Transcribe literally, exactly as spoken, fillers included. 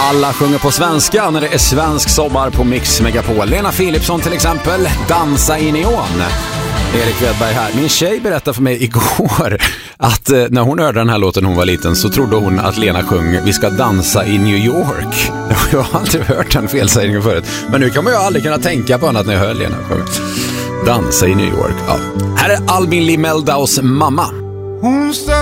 Alla sjunger på svenska när det är svensk sommar på Mix Megapol. Lena Philipsson till exempel, Dansa i neon. Erik Wedberg här. Min tjej berättade för mig igår att eh, när hon hörde den här låten när hon var liten så trodde hon att Lena sjöng Vi ska dansa i New York. Jag har aldrig hört den felsägningen förut. Men nu kan man ju aldrig kunna tänka på annat när jag hör Lena sjunga. Dansa i New York. Ja. Här är Albin Lee Meldaus mamma.